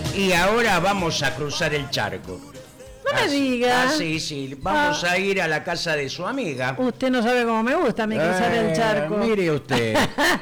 Y ahora vamos a cruzar el charco. No me diga. Sí. Vamos a ir a la casa de su amiga. Usted no sabe cómo me gusta a mí cruzar el charco. Mire usted.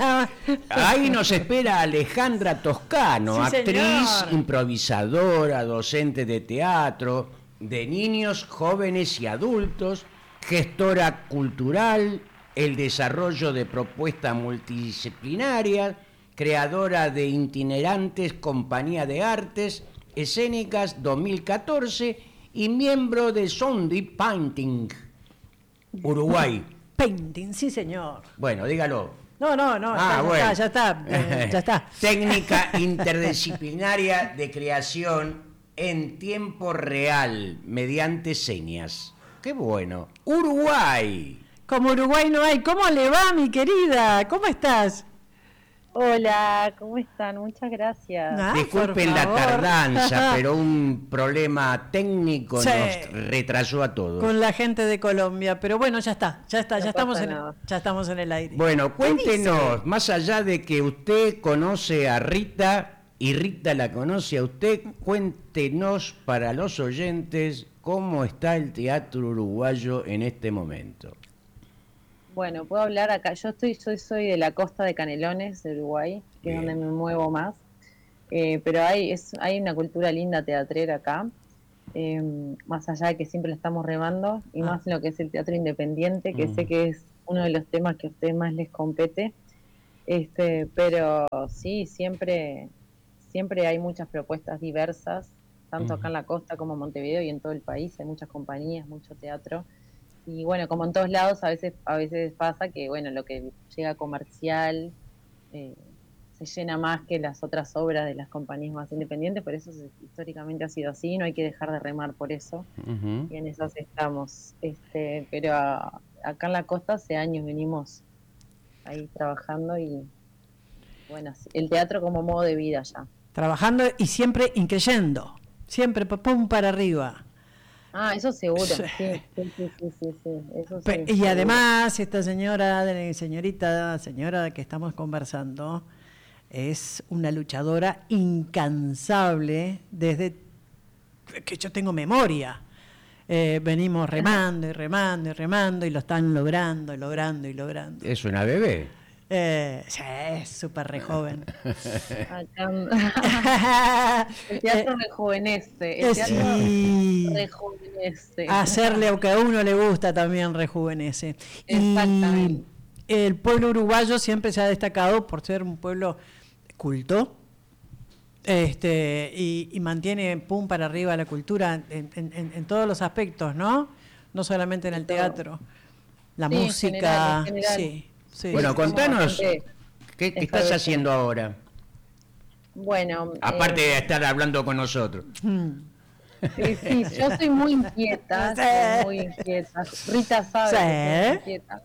Ahí nos espera Alejandra Toscano, Sí, actriz, señor. improvisadora, docente de teatro, de niños, jóvenes y adultos, gestora cultural, el desarrollo de propuestas multidisciplinarias, creadora de Itinerantes Compañía de Artes Escénicas 2014 y miembro de Sondi Painting, Uruguay. Painting, sí, señor. Bueno, dígalo. No, Bueno. ya está. Técnica interdisciplinaria de creación en tiempo real, mediante señas. ¡Qué bueno! Uruguay. Como Uruguay no hay. ¿Cómo le va, mi querida? ¿Cómo estás? Hola, ¿cómo están? Muchas gracias. Ah, Disculpen por la favor. tardanza, pero un problema técnico Sí. nos retrasó a todos. Con la gente de Colombia, pero bueno, ya estamos pasa nada. en el aire. Bueno, cuéntenos, más allá de que usted conoce a Rita y Rita la conoce a usted, cuéntenos para los oyentes cómo está el teatro uruguayo en este momento. Bueno, puedo hablar acá. Yo soy de la costa de Canelones, de Uruguay, que Bien. es donde me muevo más. Pero hay una cultura linda teatrera acá, más allá de que siempre la estamos remando, y más en lo que es el teatro independiente, que sé que es uno de los temas que a ustedes más les compete. Pero sí, siempre hay muchas propuestas diversas, tanto acá en la costa como en Montevideo y en todo el país. Hay muchas compañías, mucho teatro. Y bueno, como en todos lados, a veces pasa que, bueno, lo que llega comercial se llena más que las otras obras de las compañías más independientes, por eso históricamente ha sido así, no hay que dejar de remar por eso, y en esas estamos. Pero acá en la costa hace años venimos ahí trabajando y, bueno, el teatro como modo de vida ya. Trabajando y siempre increyendo, siempre pum para arriba. Ah, eso seguro, Sí. sí, eso sí. Y seguro. además esta señora que estamos conversando es una luchadora incansable desde que yo tengo memoria. Venimos remando y lo están logrando. Es una bebé. Sí, es súper re joven. El teatro rejuvenece. El teatro Sí. rejuvenece. Hacerle lo que a uno le gusta también rejuvenece. Y Exactamente. el pueblo uruguayo siempre se ha destacado por ser un pueblo culto, y mantiene pum para arriba la cultura en todos los aspectos, ¿no? No solamente en el teatro, la Sí, música, en general. sí. Bueno, contanos, bastante ¿qué estás efervescente. haciendo ahora? Bueno, Aparte de estar hablando con nosotros. sí, yo soy muy inquieta, Sí. soy muy inquieta. Rita sabe Sí. que soy inquieta.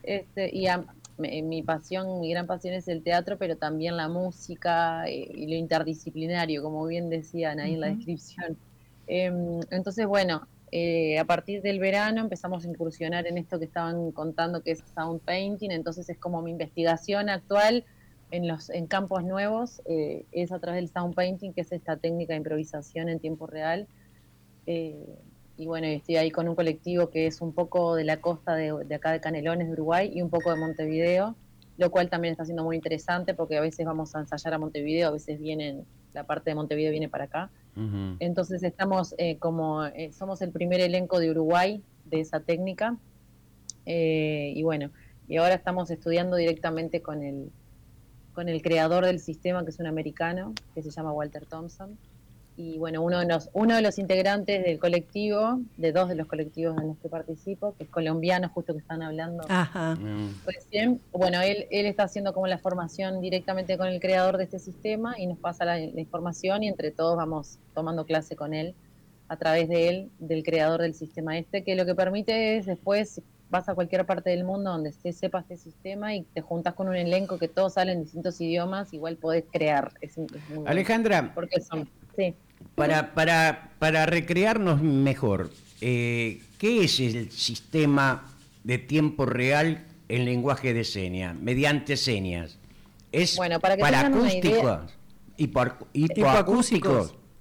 Mi gran pasión es el teatro, pero también la música y lo interdisciplinario, como bien decían ahí en la descripción. Entonces, bueno, a partir del verano empezamos a incursionar en esto que estaban contando, que es sound painting. Entonces es como mi investigación actual en campos nuevos, es a través del sound painting, que es esta técnica de improvisación en tiempo real. Y bueno, estoy ahí con un colectivo que es un poco de la costa de acá de Canelones, de Uruguay, y un poco de Montevideo, lo cual también está siendo muy interesante porque a veces vamos a ensayar a Montevideo, a veces la parte de Montevideo viene para acá. Entonces estamos somos el primer elenco de Uruguay de esa técnica, y bueno, y ahora estamos estudiando directamente con el creador del sistema, que es un americano, que se llama Walter Thompson. Y bueno, uno de los integrantes del colectivo, de dos de los colectivos en los que participo, que es colombiano, justo que están hablando Ajá. recién, bueno, él está haciendo como la formación directamente con el creador de este sistema y nos pasa la información, y entre todos vamos tomando clase con él, a través de él, del creador del sistema que lo que permite es después vas a cualquier parte del mundo donde sepa este sistema y te juntas con un elenco que todos hablan en distintos idiomas, igual podés crear. Es muy bueno. Alejandra, Porque sí. para recrearnos mejor, ¿qué es el sistema de tiempo real en lenguaje de señas, mediante señas? ¿Es Bueno, para que para tengan una acústicos, idea. hipoacústicos?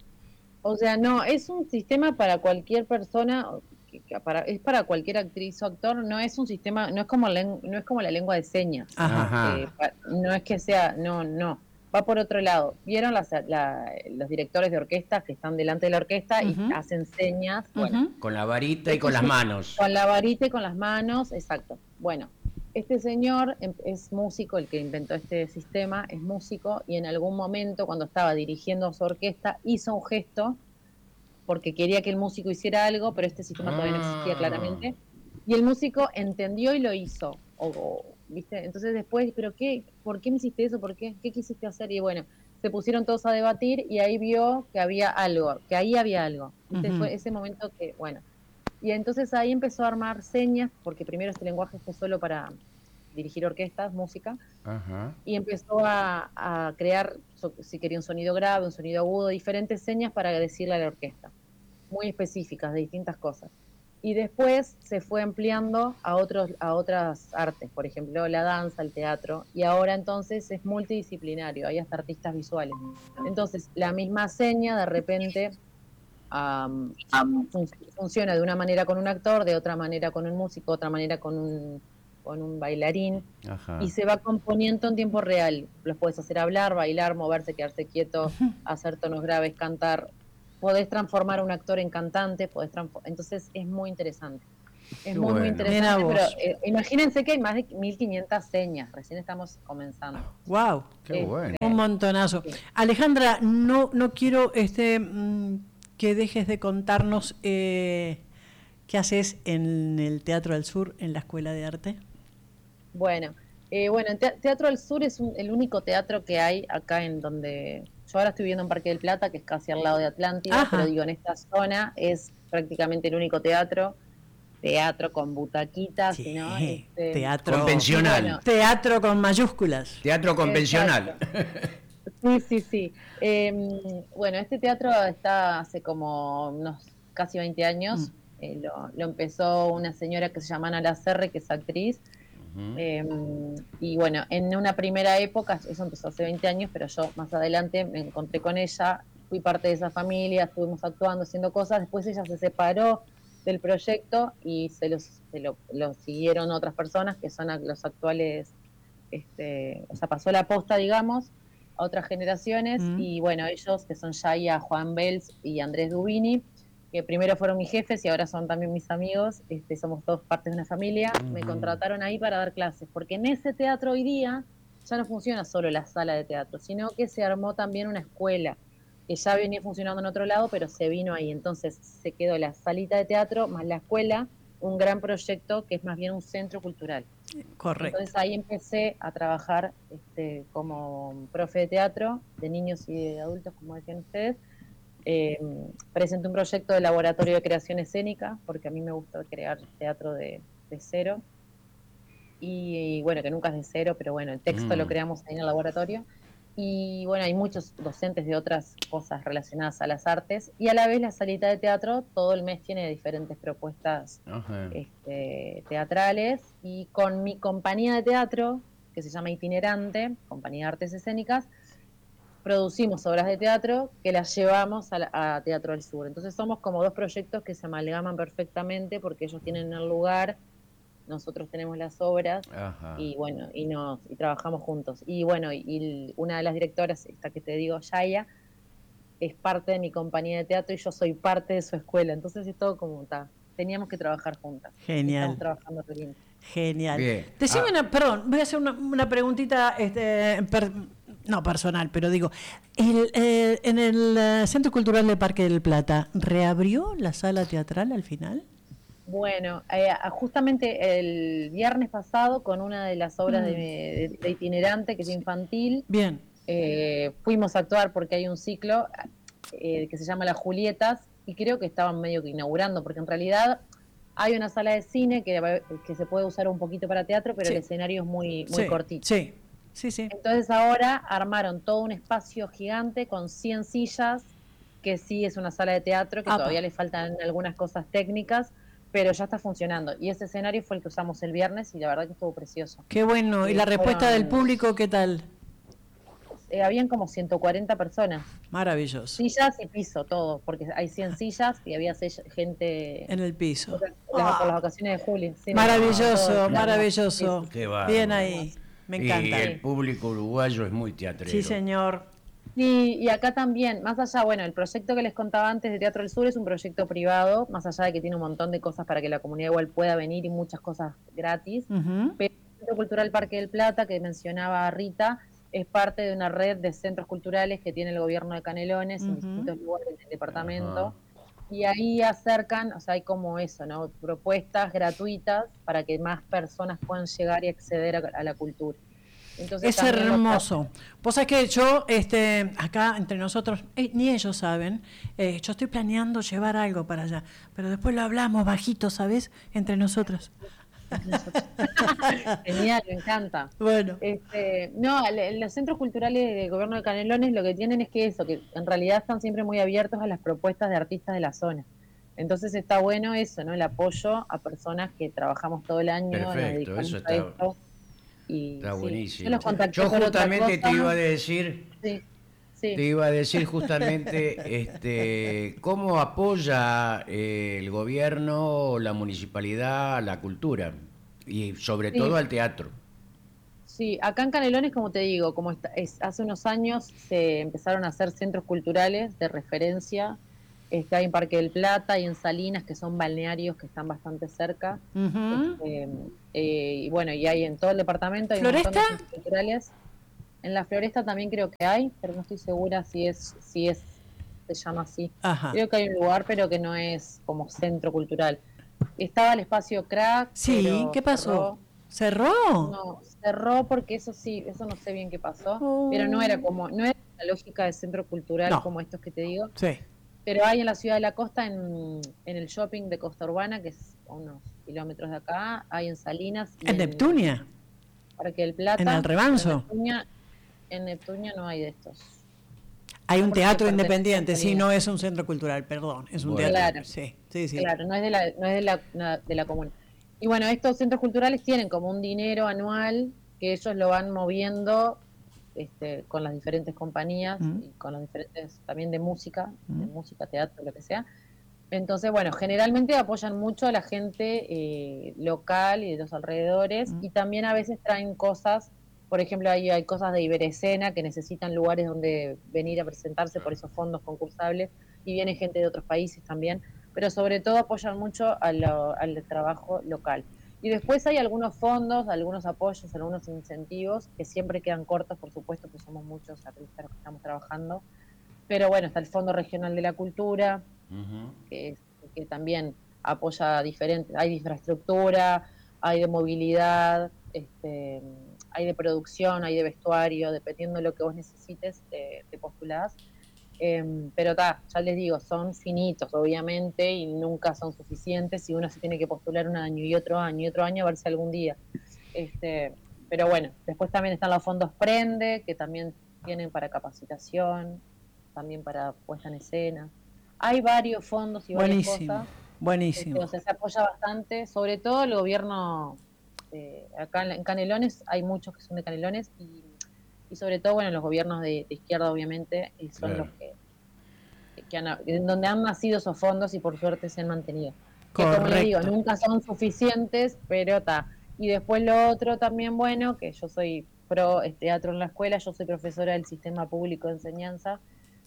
O sea, no, es un sistema para cualquier persona, es para cualquier actriz o actor, no es un sistema, no es como la lengua de señas. Ajá. Ajá. No es que sea, no, va por otro lado. ¿Vieron los directores de orquesta que están delante de la orquesta y Ujú. hacen señas? Bueno, Ujú. Con la varita y esto con las es manos. con la varita y con las manos, exacto. Bueno, este señor es músico, el que inventó este sistema es músico y en algún momento cuando estaba dirigiendo su orquesta hizo un gesto porque quería que el músico hiciera algo, pero este sistema todavía no existía Ah, claramente. Y el músico entendió y lo hizo. ¿Viste? Entonces después, ¿pero qué? ¿Por qué me hiciste eso? ¿Por qué? ¿Qué quisiste hacer? Y bueno, se pusieron todos a debatir y ahí vio que había algo, que ahí había algo. ¿Viste? Ujú. Fue ese momento que, bueno. Y entonces ahí empezó a armar señas, porque primero este lenguaje fue solo para dirigir orquestas, música, ajá. y empezó a crear, si quería un sonido grave, un sonido agudo, diferentes señas para decirle a la orquesta muy específicas de distintas cosas. Y después se fue ampliando a otras artes, por ejemplo, la danza, el teatro, y ahora entonces es multidisciplinario, hay hasta artistas visuales. Entonces, la misma seña de repente um, funciona de una manera con un actor, de otra manera con un músico, otra manera con un bailarín, y Ajá. se va componiendo en tiempo real. Los puedes hacer hablar, bailar, moverse, quedarse quieto, hacer tonos graves, cantar. Podés transformar a un actor en cantante, entonces es muy interesante. Es Qué muy, muy bueno. Mira interesante, pero vos. imagínense que hay más de 1500 señas, recién estamos comenzando. Wow. Qué bueno. Un montonazo. Sí. Alejandra, no quiero que dejes de contarnos qué haces en el Teatro del Sur, en la Escuela de Arte. Bueno, bueno, Teatro del Sur es el único teatro que hay acá en donde yo ahora estoy viviendo en Parque del Plata, que es casi al lado de Atlántida, pero Ajá. digo, en esta zona es prácticamente el único teatro con butaquitas, ¿no? Sí, teatro. Y Convencional. bueno, Teatro con mayúsculas. Teatro convencional. exacto. Sí, sí, sí. Bueno, este teatro está hace como unos casi 20 Mm. años. Lo empezó una señora que se llama Ana Lacerre, que es actriz. Ujú. Eh, y bueno, en una primera época, eso empezó hace 20 años, pero yo más adelante me encontré con ella, fui parte de esa familia, estuvimos actuando, haciendo cosas, después ella se separó del proyecto y lo siguieron otras personas que son los actuales, o sea, pasó la posta, digamos, a otras generaciones Mm. y bueno, ellos que son Yaya, Juan Bels y Andrés Dubini, que primero fueron mis jefes y ahora son también mis amigos, somos todos partes de una familia, me Ujú. contrataron ahí para dar clases, porque en ese teatro hoy día ya no funciona solo la sala de teatro, sino que se armó también una escuela, que ya venía funcionando en otro lado, pero se vino ahí, entonces se quedó la salita de teatro más la escuela, un gran proyecto que es más bien un centro cultural. Correcto. Entonces ahí empecé a trabajar como profe de teatro, de niños y de adultos, como decían ustedes, eh, presenté un proyecto de laboratorio de creación escénica, porque a mí me gusta crear teatro de cero. Y bueno, que nunca es de cero, pero bueno, el texto lo Mm. creamos ahí en el laboratorio. Y bueno, hay muchos docentes de otras cosas relacionadas a las artes. Y a la vez la salita de teatro todo el mes tiene diferentes propuestas Ajá. teatrales. Y con mi compañía de teatro, que se llama Itinerante, Compañía de Artes Escénicas, producimos obras de teatro que las llevamos a Teatro del Sur. Entonces somos como dos proyectos que se amalgaman perfectamente porque ellos tienen el lugar, nosotros tenemos las obras Ajá. y bueno, y trabajamos juntos. Y bueno, una de las directoras, esta que te digo, Yaya, es parte de mi compañía de teatro y yo soy parte de su escuela. Entonces es todo como está. Teníamos que trabajar juntas y estamos Genial. trabajando re bien. Genial. Bien. Decime Ah, perdón, voy a hacer una preguntita, no personal, pero digo, en el Centro Cultural de Parque del Plata, ¿reabrió la sala teatral al final? Bueno, justamente el viernes pasado con una de las obras Mm. de Itinerante, que es Sí. infantil, Bien. fuimos a actuar porque hay un ciclo que se llama Las Julietas y creo que estaban medio que inaugurando, porque en realidad hay una sala de cine que se puede usar un poquito para teatro, pero el Sí, escenario es muy, muy sí, cortito. sí, sí, sí. Entonces ahora armaron todo un espacio gigante con 100 sillas, que sí es una sala de teatro, que Apa. todavía le faltan algunas cosas técnicas, pero ya está funcionando. Y ese escenario fue el que usamos el viernes y la verdad que estuvo precioso. Qué bueno. ¿Y la respuesta del Fueron público qué tal? habían como 140 personas. Maravilloso. Sillas y piso, todo, porque hay 100 sillas y había gente En el piso. por las vacaciones de julio. Sí, Maravilloso, todo, maravilloso. Qué bárbaro. Bien ahí, me encanta. Y el público uruguayo es muy teatrero. Sí, señor. Sí, y acá también, más allá, bueno, el proyecto que les contaba antes de Teatro del Sur es un proyecto privado, más allá de que tiene un montón de cosas para que la comunidad igual pueda venir y muchas cosas gratis. Ujú. Pero el Centro Cultural Parque del Plata, que mencionaba Rita, es parte de una red de centros culturales que tiene el gobierno de Canelones en distintos lugares del departamento. Y ahí acercan, o sea, hay como eso, ¿no? Propuestas gratuitas para que más personas puedan llegar y acceder a la cultura. Entonces, Es también hermoso. Vos sabés que yo, acá entre nosotros, ni ellos saben, yo estoy planeando llevar algo para allá, pero después lo hablamos bajito, ¿sabés? Entre nosotros. Genial, me encanta. Bueno. No, los centros culturales del gobierno de Canelones lo que tienen es que eso, que en realidad están siempre muy abiertos a las propuestas de artistas de la zona. Entonces está bueno eso, ¿no? El apoyo a personas que trabajamos todo el año. Perfecto, eso está, está buenísimo. Yo justamente te iba a decir... Sí. Sí. Te iba a decir justamente cómo apoya el gobierno, la municipalidad, la cultura y sobre todo al teatro. Sí, acá en Canelones, como te digo, hace unos años se empezaron a hacer centros culturales de referencia. Hay en Parque del Plata y en Salinas, que son balnearios que están bastante cerca. Y bueno, y hay en todo el departamento. Hay ¿Floresta? Un montón de centros culturales. En la Floresta también creo que hay, pero no estoy segura si se llama así. Ajá. Creo que hay un lugar, pero que no es como centro cultural. Estaba el espacio Crack. Sí, ¿qué pasó? ¿Cerró? No, cerró porque eso no sé bien qué pasó, pero no era la lógica de centro cultural como estos que te digo. Sí. Pero hay en la ciudad de la costa, en el shopping de Costa Urbana, que es a unos kilómetros de acá, hay en Salinas. ¿En Neptunia? Parque del Plata. ¿En el Remanso? En Neptunia no hay de estos. Hay un teatro independiente, sí, no es un centro cultural, perdón, es un teatro. Claro, sí. Claro, no es de la comuna. Y bueno, estos centros culturales tienen como un dinero anual que ellos lo van moviendo con las diferentes compañías y con las diferentes también de música, teatro, lo que sea. Entonces, bueno, generalmente apoyan mucho a la gente local y de los alrededores y también a veces traen cosas. Por ejemplo, hay cosas de Iberescena que necesitan lugares donde venir a presentarse por esos fondos concursables y viene gente de otros países también, pero sobre todo apoyan mucho al trabajo local. Y después hay algunos fondos, algunos apoyos, algunos incentivos que siempre quedan cortos, por supuesto, que somos muchos artistas los que estamos trabajando. Pero bueno, está el Fondo Regional de la Cultura, que también apoya diferentes, hay de infraestructura, hay de movilidad, hay de producción, hay de vestuario, dependiendo de lo que vos necesites, te postulás. Pero ya les digo, son finitos, obviamente, y nunca son suficientes, y uno se tiene que postular un año y otro año a ver si algún día. Pero bueno, después también están los fondos Prende, que también tienen para capacitación, también para puesta en escena. Hay varios fondos y varias cosas. Buenísimo. Se apoya bastante, sobre todo el gobierno. Acá en Canelones hay muchos que son de Canelones y sobre todo, bueno, los gobiernos de izquierda, obviamente, son los que en donde han nacido esos fondos y por suerte se han mantenido. Que como les digo, nunca son suficientes, pero está. Y después lo otro también, bueno, que yo soy pro teatro en la escuela, yo soy profesora del sistema público de enseñanza.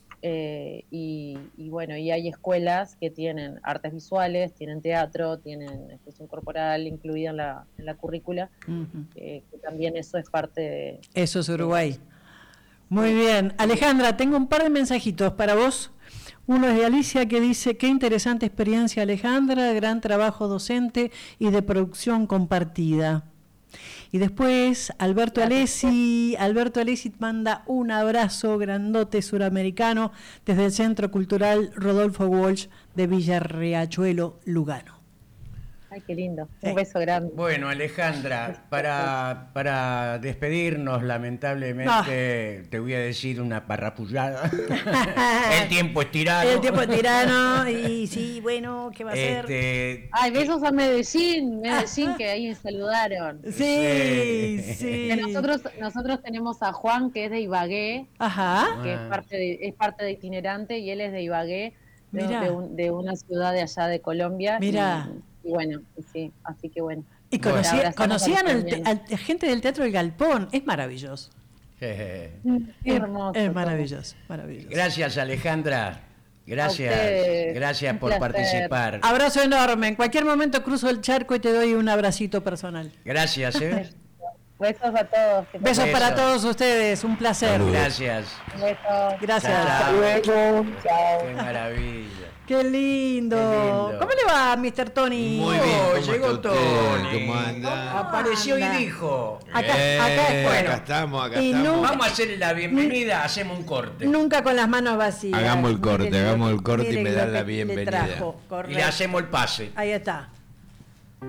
Y bueno, y hay escuelas que tienen artes visuales, tienen teatro, tienen expresión corporal incluida en la currícula, que también eso es parte de... Eso es Uruguay. Muy bien. Alejandra, tengo un par de mensajitos para vos. Uno es de Alicia que dice, qué interesante experiencia Alejandra, gran trabajo docente y de producción compartida. Y después Alberto Alessi manda un abrazo grandote suramericano desde el Centro Cultural Rodolfo Walsh de Villa Riachuelo, Lugano. Ay, qué lindo. Un beso grande. Bueno, Alejandra, para despedirnos, lamentablemente, te voy a decir una parrapullada. El tiempo es tirano. El tiempo es tirano y sí, bueno, ¿qué va a ser? Ay, besos a Medellín, que ahí saludaron. Sí. Que nosotros tenemos a Juan, que es de Ibagué, Ajá. que es parte de Itinerante, y él es de Ibagué, de una ciudad de allá de Colombia. Mira. Y bueno, sí, así que bueno. Y conocían a gente del Teatro del Galpón, es maravilloso. Hermoso. Es maravilloso, maravilloso. Gracias, Alejandra. Gracias por participar. Abrazo enorme. En cualquier momento cruzo el charco y te doy un abracito personal. Gracias, Besos a todos. Besos para todos ustedes, un placer. Gracias. Besos. Gracias. Hasta luego. Chao. Qué maravilla. Qué lindo. ¿Cómo le va, Mr. Tony? Muy bien, llegó Tony. ¿Cómo anda? Apareció y dijo. Acá estamos. Vamos a hacerle la bienvenida, hacemos un corte. Nunca con las manos vacías. Hagamos el corte y me dan la le bienvenida. trajo, Y le hacemos el pase. Ahí está.